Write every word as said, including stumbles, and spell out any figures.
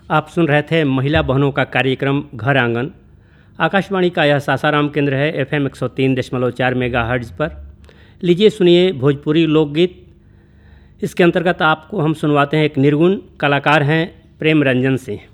आप सुन रहे थे महिला बहनों का कार्यक्रम घर आंगन। आकाशवाणी का यह सासाराम केंद्र है, एफ एम एक सौ तीन दशमलव चार मेगा हर्ट्ज पर। लीजिए सुनिए भोजपुरी लोकगीत। इसके अंतर्गत आपको हम सुनवाते हैं एक निर्गुण कलाकार हैं प्रेम रंजन सिंह।